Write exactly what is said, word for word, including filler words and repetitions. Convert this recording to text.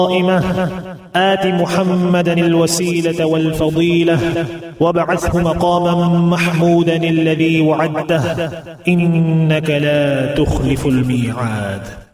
آت محمدا الوسيلة والفضيلة وابعثه مقاما محمودا الذي وعدته إنك لا تخلف الميعاد.